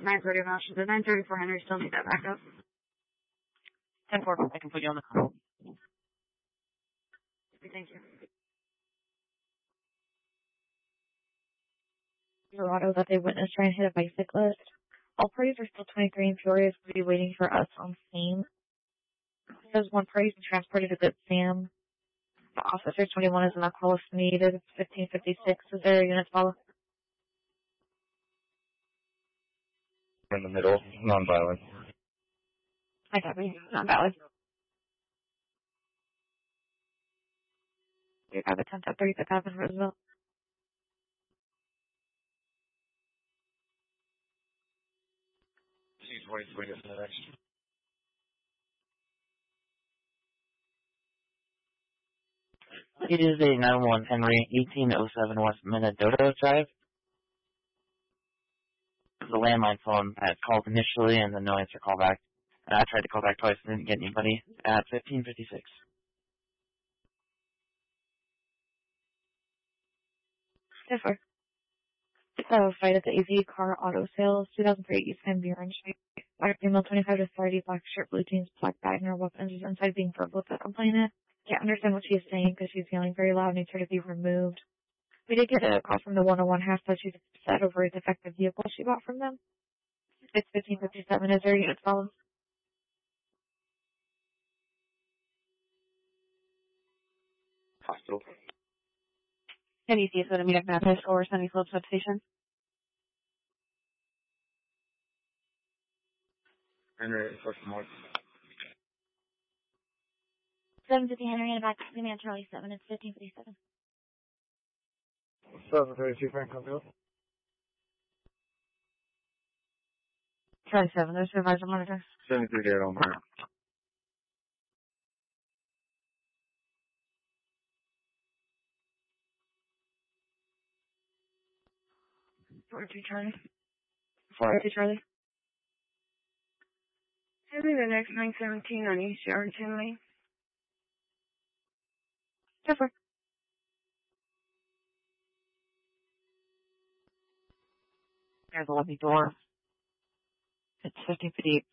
9:30 of options. At 9:30 for Henry, still need that backup. 10-4, I can put you on the call. Thank you. Colorado that they witnessed trying to hit a bicyclist. All parties are still 23 and furious will be waiting for us on scene. Says one party's been transported to Good Sam. The officer 21 is in the call needed. 1556. Is there a unit follow? We're in the middle, non-violent. I copy. Not valid. You have a 10-36 in Roosevelt. C-23 is the next. It is a 911 Henry, 1807 West Minnesota Drive. The landline phone had called initially and then no answer call back. And I tried to call back twice and didn't get anybody at 1556. Differ. Fight at the AV Car Auto Sales, 2003 East Van Buren Street. Black female, 25 to 30, black shirt, blue jeans, black bag, and her weapons is inside being verbal with the complainant. Can't understand what she is saying because she's yelling very loud and needs her to be removed. We did get a call from the 101 half that she's upset over a defective vehicle she bought from them. It's 1557. Is there a unit follow? Hospital. NEC is going to meet at Mathis or Sunny Slope substation. Henry, first mark. 750 Henry in the back. The man Charlie 7. It's 1557. 732 Franklin Field. Charlie 7. There's supervisor monitor. 73 dead on fire. 42 Charlie. 42 Charlie. Henry, the next 917 on East Yarrington Lane. Differ. There's a lobby door. It's 1558